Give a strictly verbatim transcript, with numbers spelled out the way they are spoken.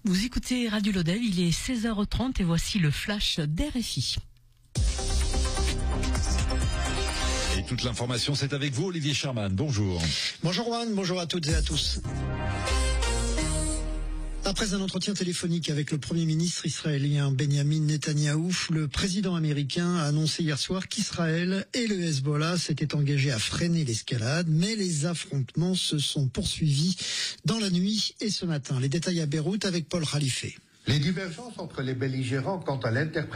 Vous écoutez Radio Lodève, il est seize heures trente et voici le flash d'R F I. Et toute l'information, c'est avec vous, Olivier Sherman. Bonjour. Bonjour Juan, bonjour à toutes et à tous. Après un entretien téléphonique avec le Premier ministre israélien Benjamin Netanyahou, le président américain a annoncé hier soir qu'Israël et le Hezbollah s'étaient engagés à freiner l'escalade, mais les affrontements se sont poursuivis dans la nuit et ce matin. Les détails à Beyrouth avec Paul Khalife. Les divergences entre les belligérants quant à l'interprétation